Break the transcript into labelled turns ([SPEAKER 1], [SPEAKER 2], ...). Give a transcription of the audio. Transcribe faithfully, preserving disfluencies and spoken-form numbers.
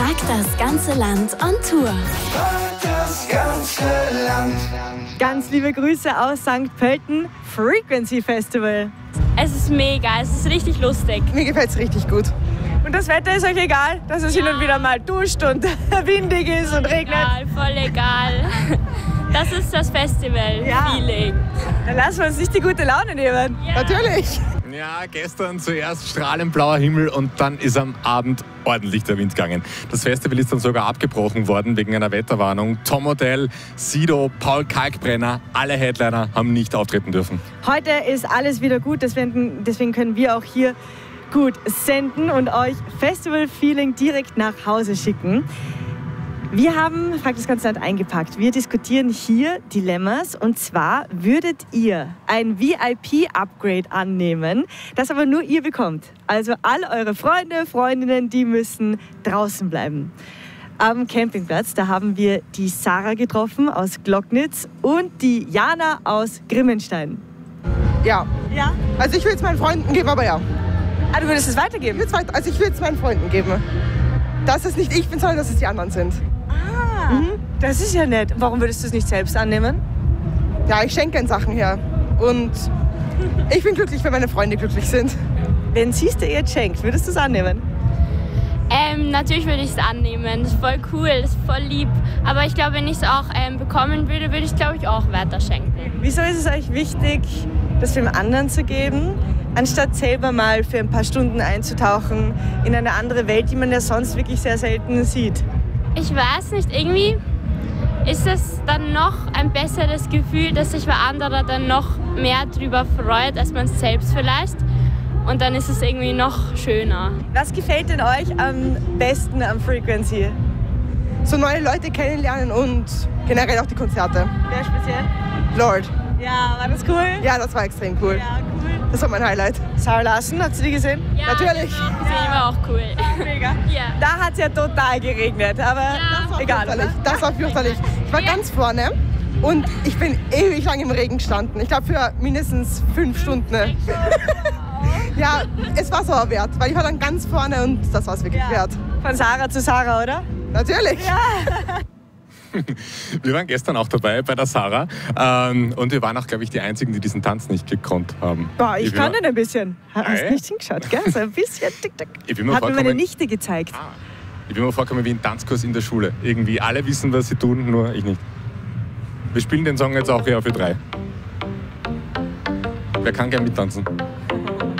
[SPEAKER 1] Frag das ganze Land on Tour.
[SPEAKER 2] Frag das ganze Land.
[SPEAKER 3] Ganz liebe Grüße aus Sankt Pölten, Frequency Festival.
[SPEAKER 4] Es ist mega, es ist richtig lustig.
[SPEAKER 5] Mir gefällt es richtig gut.
[SPEAKER 3] Und das Wetter ist euch egal, dass es
[SPEAKER 4] Ja.
[SPEAKER 3] hin und wieder mal duscht und windig ist und regnet?
[SPEAKER 4] Egal, voll egal. Das ist das Festival-Feeling.
[SPEAKER 3] Dann lassen wir uns nicht die gute Laune nehmen.
[SPEAKER 4] Ja.
[SPEAKER 5] Natürlich.
[SPEAKER 6] Ja, gestern zuerst strahlend blauer Himmel und dann ist am Abend ordentlich der Wind gegangen. Das Festival ist dann sogar abgebrochen worden wegen einer Wetterwarnung. Tom Odell, Sido, Paul Kalkbrenner, alle Headliner haben nicht auftreten dürfen.
[SPEAKER 3] Heute ist alles wieder gut, deswegen, deswegen können wir auch hier gut senden und euch Festival-Feeling direkt nach Hause schicken. Wir haben Frag das ganze Land eingepackt. Wir diskutieren hier Dilemmas und zwar würdet ihr ein V I P-Upgrade annehmen, das aber nur ihr bekommt. Also all eure Freunde, Freundinnen, die müssen draußen bleiben. Am Campingplatz, da haben wir die Sarah getroffen aus Glocknitz und die Jana aus Grimmenstein.
[SPEAKER 5] Ja.
[SPEAKER 3] Ja?
[SPEAKER 5] Also ich würde es meinen Freunden geben, aber ja.
[SPEAKER 3] Ah, du würdest es
[SPEAKER 5] Ich
[SPEAKER 3] weitergeben?
[SPEAKER 5] würd's weit- Also ich würde es meinen Freunden geben. Dass es nicht ich bin, sondern dass es die anderen sind.
[SPEAKER 3] Ah, das ist ja nett. Warum würdest du es nicht selbst annehmen?
[SPEAKER 5] Ja, ich schenke ihnen Sachen her. Und ich bin glücklich, wenn meine Freunde glücklich sind.
[SPEAKER 3] Wenn siehst du ihr jetzt schenkt, würdest du es annehmen?
[SPEAKER 4] Ähm, natürlich würde ich es annehmen. Das ist voll cool, das ist voll lieb. Aber ich glaube, wenn ich es auch ähm, bekommen würde, würde ich es, glaube ich, auch weiter schenken.
[SPEAKER 3] Wieso ist es euch wichtig, das dem anderen zu geben, anstatt selber mal für ein paar Stunden einzutauchen in eine andere Welt, die man ja sonst wirklich sehr selten sieht?
[SPEAKER 4] Ich weiß nicht, irgendwie ist es dann noch ein besseres Gefühl, dass sich wer anderer dann noch mehr drüber freut, als man es selbst vielleicht. Und dann ist es irgendwie noch schöner.
[SPEAKER 3] Was gefällt denn euch am besten am Frequency?
[SPEAKER 5] So neue Leute kennenlernen und generell auch die Konzerte.
[SPEAKER 3] Wer speziell?
[SPEAKER 5] Lord.
[SPEAKER 3] Ja, war das cool?
[SPEAKER 5] Ja, das war extrem cool.
[SPEAKER 3] Ja, cool.
[SPEAKER 5] Das war mein Highlight.
[SPEAKER 3] Sarah Larsen, habt ihr die gesehen?
[SPEAKER 4] Ja,
[SPEAKER 5] Natürlich.
[SPEAKER 4] Die war, die war auch cool.
[SPEAKER 3] Mega.
[SPEAKER 4] Ja.
[SPEAKER 3] Da hat es ja total geregnet, aber
[SPEAKER 4] Ja.
[SPEAKER 3] egal.
[SPEAKER 5] Fürchterlich. Das war fürchterlich. Ich war
[SPEAKER 4] Ja.
[SPEAKER 5] ganz vorne und ich bin ewig lang im Regen gestanden. Ich glaube für mindestens fünf Stunden. Ja, es war so wert, weil ich war dann ganz vorne und das war es wirklich
[SPEAKER 3] Ja.
[SPEAKER 5] wert.
[SPEAKER 3] Von Sarah zu Sarah, oder?
[SPEAKER 5] Natürlich.
[SPEAKER 6] Wir waren gestern auch dabei bei der Sarah ähm, und wir waren auch, glaube ich, die Einzigen, die diesen Tanz nicht gekonnt haben.
[SPEAKER 3] Boah, ich
[SPEAKER 6] bin
[SPEAKER 3] kann
[SPEAKER 6] mal-
[SPEAKER 3] den ein bisschen. Hast
[SPEAKER 6] Ei?
[SPEAKER 3] nicht hingeschaut, gell? So ein bisschen. Tick, tick.
[SPEAKER 6] Ich bin mir
[SPEAKER 3] Hat mir meine
[SPEAKER 6] vorkommen-
[SPEAKER 3] Nichte gezeigt.
[SPEAKER 6] Ah, ich bin mir vorgekommen wie ein Tanzkurs in der Schule. Irgendwie alle wissen, was sie tun, nur ich nicht. Wir spielen den Song jetzt auch hier für drei. Wer kann gern mittanzen?